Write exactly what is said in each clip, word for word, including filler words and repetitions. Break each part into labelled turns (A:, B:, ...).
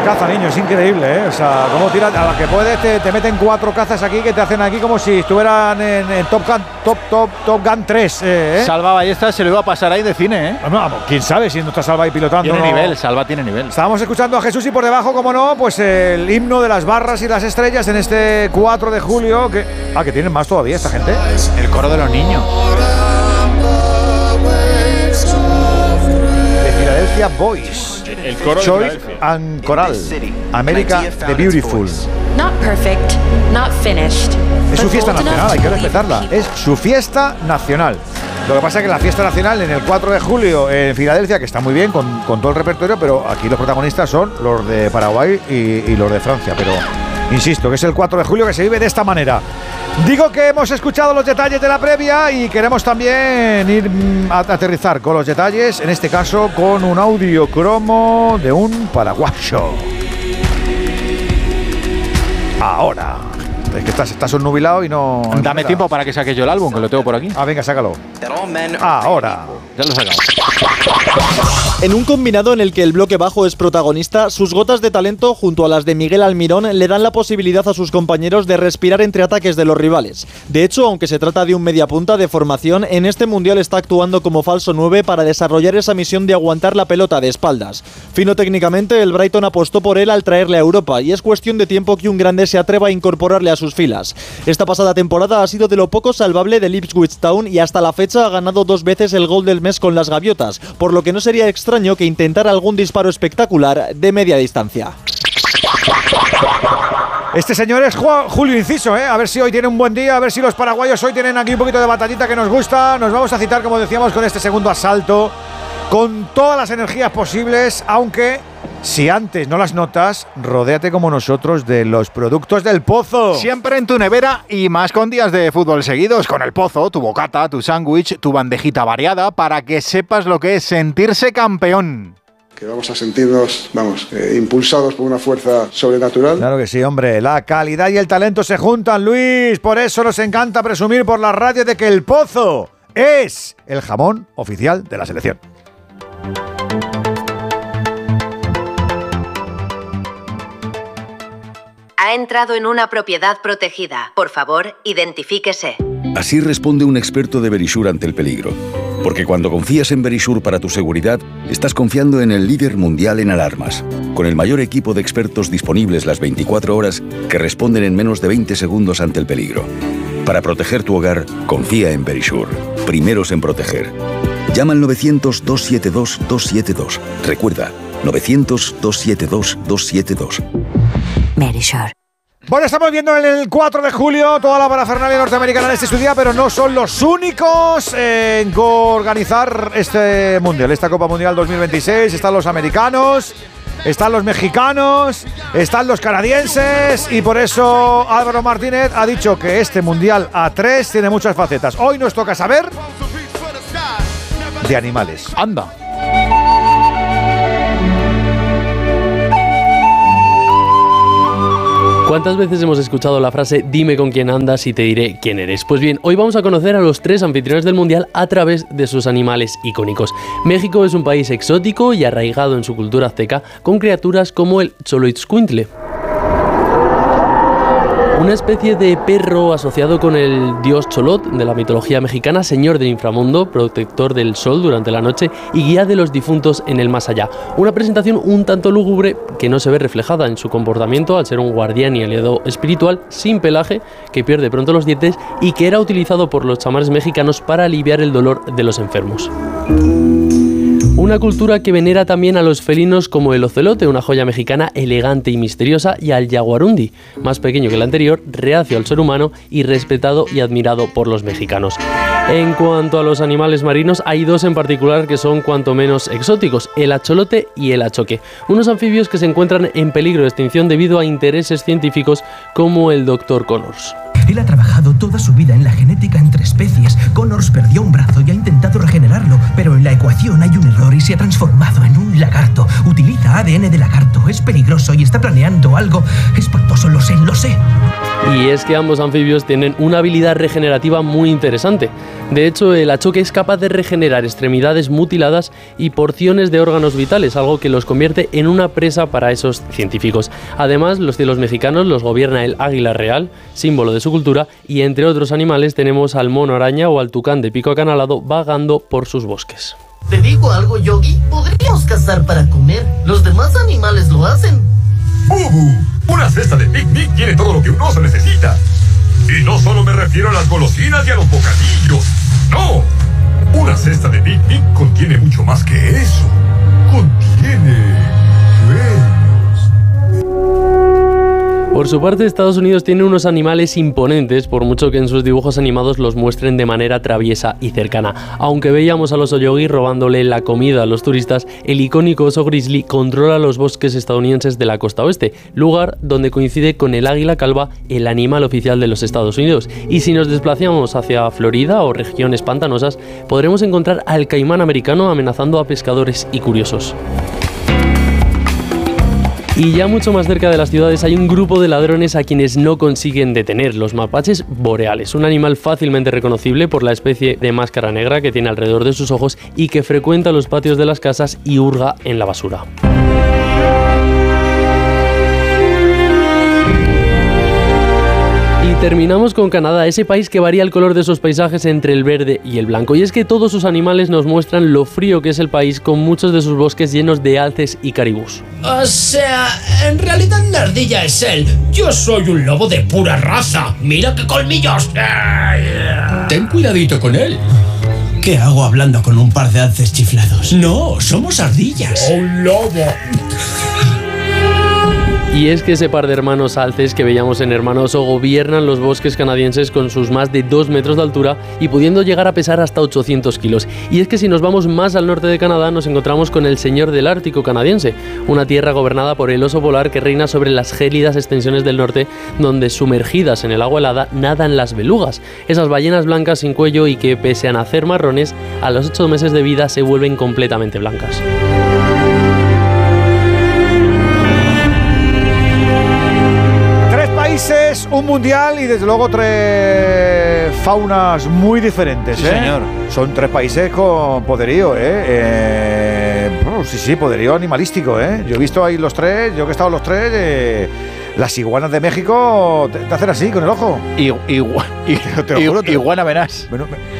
A: caza, niño, es increíble, ¿eh? O sea, cómo tiran, a la que puedes te, te meten cuatro cazas aquí que te hacen aquí como si estuvieran en, en Top Gun, Top, Top, Top Gun tres, ¿eh?
B: Salva Ballesta se lo iba a pasar ahí de cine, ¿eh?
A: No, quién sabe si no está Salva ahí pilotando.
B: Tiene
A: no.
B: nivel, Salva tiene nivel.
A: Estábamos escuchando a Jesús y por debajo, como no, pues el himno de las barras y las estrellas en este cuatro de julio. Que, ah, que tienen más todavía esta gente.
B: El coro de los niños.
A: De Philadelphia Boys.
C: El coro
A: Choice
C: de Philadelphia.
A: and Coral. America the Beautiful.
D: Not perfect, not finished.
A: Es su fiesta nacional, hay que respetarla. Es su fiesta nacional. Lo que pasa es que la fiesta nacional en el cuatro de julio en Filadelfia, que está muy bien con, con todo el repertorio, pero aquí los protagonistas son los de Paraguay y, y los de Francia. Pero insisto, que es el cuatro de julio que se vive de esta manera. Digo que hemos escuchado los detalles de la previa y queremos también ir mm, a aterrizar con los detalles, en este caso con un audio cromo de un paraguayo. Ahora. Es que estás, estás nubilado y no...
B: Dame
A: no
B: tiempo para que saque yo el álbum, que lo tengo por aquí.
A: Ah, venga, sácalo. Ahora.
B: Ya lo he sacado.
E: En un combinado en el que el bloque bajo es protagonista, sus gotas de talento junto a las de Miguel Almirón le dan la posibilidad a sus compañeros de respirar entre ataques de los rivales. De hecho, aunque se trata de un mediapunta de formación, en este mundial está actuando como falso nueve para desarrollar esa misión de aguantar la pelota de espaldas. Fino técnicamente, el Brighton apostó por él al traerle a Europa y es cuestión de tiempo que un grande se atreva a incorporarle a sus filas. Esta pasada temporada ha sido de lo poco salvable del Ipswich Town y hasta la fecha ha ganado dos veces el gol del mes con las gaviotas, por lo que no sería extraño que intentara algún disparo espectacular de media distancia.
A: Este señor es Julio Inciso, ¿eh? A ver si hoy tiene un buen día, a ver si los paraguayos hoy tienen aquí un poquito de batallita que nos gusta. Nos vamos a citar, como decíamos, con este segundo asalto, con todas las energías posibles, aunque si antes no las notas, rodéate como nosotros de los productos del Pozo.
B: Siempre en tu nevera y más con días de fútbol seguidos, con el Pozo, tu bocata, tu sándwich, tu bandejita variada, para que sepas lo que es sentirse campeón.
F: Que vamos a sentirnos, vamos, eh, impulsados por una fuerza sobrenatural.
A: Claro que sí, hombre. La calidad y el talento se juntan, Luis. Por eso nos encanta presumir por la radio de que el Pozo es el jamón oficial de la selección.
G: Ha entrado en una propiedad protegida. Por favor, identifíquese.
H: Así responde un experto de Verisure ante el peligro. Porque cuando confías en Verisure para tu seguridad, estás confiando en el líder mundial en alarmas, con el mayor equipo de expertos disponibles las veinticuatro horas que responden en menos de veinte segundos ante el peligro. Para proteger tu hogar, confía en Verisure. Primeros en proteger. Llama al novecientos, dos siete dos, dos siete dos. Recuerda, novecientos, dos siete dos, dos siete dos.
G: Verisure.
A: Bueno, estamos viendo en el cuatro de julio toda la parafernalia norteamericana en este su día, pero no son los únicos en organizar este mundial, esta Copa Mundial dos mil veintiséis. Están los americanos, están los mexicanos, están los canadienses y por eso Álvaro Martínez ha dicho que este mundial A tres tiene muchas facetas. Hoy nos toca saber de animales.
B: Anda.
I: ¿Cuántas veces hemos escuchado la frase dime con quién andas y te diré quién eres? Pues bien, hoy vamos a conocer a los tres anfitriones del Mundial a través de sus animales icónicos. México es un país exótico y arraigado en su cultura azteca con criaturas como el Xoloitzcuintle, una especie de perro asociado con el dios Xolotl de la mitología mexicana, señor del inframundo, protector del sol durante la noche y guía de los difuntos en el más allá. Una presentación un tanto lúgubre que no se ve reflejada en su comportamiento al ser un guardián y aliado espiritual sin pelaje que pierde pronto los dientes y que era utilizado por los chamanes mexicanos para aliviar el dolor de los enfermos. Una cultura que venera también a los felinos como el ocelote, una joya mexicana elegante y misteriosa, y al jaguarundi, más pequeño que el anterior, reacio al ser humano y respetado y admirado por los mexicanos. En cuanto a los animales marinos, hay dos en particular que son cuanto menos exóticos, el acholote y el achoque, unos anfibios que se encuentran en peligro de extinción debido a intereses científicos como el doctor Connors.
J: Él ha trabajado toda su vida en la genética entre especies. Connors perdió un brazo y ha intentado regenerarlo, pero en la ecuación hay un error y se ha transformado en un lagarto. Utiliza A D N de lagarto, es peligroso y está planeando algo espantoso, lo sé, lo sé.
I: Y es que ambos anfibios tienen una habilidad regenerativa muy interesante. De hecho, el achoque es capaz de regenerar extremidades mutiladas y porciones de órganos vitales, algo que los convierte en una presa para esos científicos. Además, los cielos mexicanos los gobierna el águila real, símbolo de su cultura, y entre otros animales tenemos al mono araña o al tucán de pico acanalado vagando por sus bosques.
C: Te digo algo, Yogi, podríamos cazar para comer. Los demás animales lo hacen.
K: ¡Bubu! Una cesta de picnic tiene todo lo que un oso necesita. Y no solo me refiero a las golosinas y a los bocadillos. ¡No! Una cesta de picnic contiene mucho más que eso. Contiene
I: Por su parte, Estados Unidos tiene unos animales imponentes, por mucho que en sus dibujos animados los muestren de manera traviesa y cercana. Aunque veíamos al oso Yogi robándole la comida a los turistas, el icónico oso grizzly controla los bosques estadounidenses de la costa oeste, lugar donde coincide con el águila calva, el animal oficial de los Estados Unidos. Y si nos desplazamos hacia Florida o regiones pantanosas, podremos encontrar al caimán americano amenazando a pescadores y curiosos. Y ya mucho más cerca de las ciudades hay un grupo de ladrones a quienes no consiguen detener, los mapaches boreales, un animal fácilmente reconocible por la especie de máscara negra que tiene alrededor de sus ojos y que frecuenta los patios de las casas y hurga en la basura. Y terminamos con Canadá, ese país que varía el color de sus paisajes entre el verde y el blanco. Y es que todos sus animales nos muestran lo frío que es el país, con muchos de sus bosques llenos de alces y caribús.
L: O sea, en realidad la ardilla es él. Yo soy un lobo de pura raza. ¡Mira qué colmillos!
M: Ten cuidadito con él.
L: ¿Qué hago hablando con un par de alces chiflados? No, somos ardillas.
M: ¡Un lobo!
I: Y es que ese par de hermanos alces que veíamos en Hermanoso gobiernan los bosques canadienses con sus más de dos metros de altura y pudiendo llegar a pesar hasta ochocientos kilos. Y es que si nos vamos más al norte de Canadá nos encontramos con el Señor del Ártico canadiense, una tierra gobernada por el oso polar que reina sobre las gélidas extensiones del norte, donde sumergidas en el agua helada nadan las belugas, esas ballenas blancas sin cuello y que pese a nacer marrones, a los ocho meses de vida se vuelven completamente blancas.
A: Un mundial y desde luego tres faunas muy diferentes.
B: Sí,
A: ¿eh?
B: señor.
A: Son tres países con poderío, ¿eh? eh bueno, sí, sí, poderío animalístico, ¿eh? Yo he visto ahí los tres, yo que he estado los tres, eh, las iguanas de México te, te hacen así con el ojo.
B: Y, igua, y, te, te lo juro, te, iguana venás.
A: Bueno, me...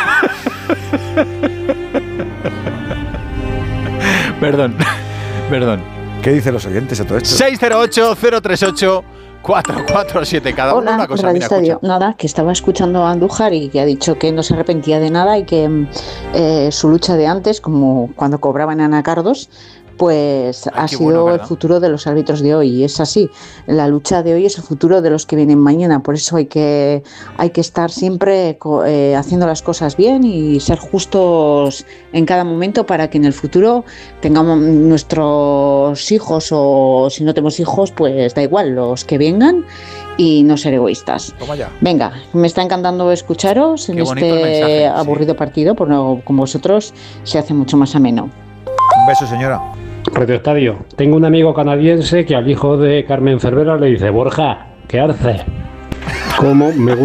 B: Perdón, perdón.
A: ¿Qué dicen los oyentes a todo esto?
B: seis cero ocho, cero tres ocho, cuatro cuatro siete, cada uno una cosa.
N: Mira, escucha. Nada, que estaba escuchando a Andújar y que ha dicho que no se arrepentía de nada y que eh, su lucha de antes, como cuando cobraban anacardos, pues Ay, ha sido bueno, el futuro de los árbitros de hoy. Y es así, la lucha de hoy es el futuro de los que vienen mañana. Por eso hay que, hay que estar siempre eh, haciendo las cosas bien y ser justos en cada momento para que en el futuro tengamos nuestros hijos, o si no tenemos hijos, pues da igual, los que vengan, y no ser egoístas.
A: Toma ya.
N: Venga, me está encantando escucharos en Qué este mensaje, aburrido sí. partido, porque no, con vosotros se hace mucho más ameno.
A: Un beso, señora.
O: Radio Estadio, tengo un amigo canadiense que al hijo de Carmen Cervera le dice: Borja, ¿qué haces? ¿Cómo me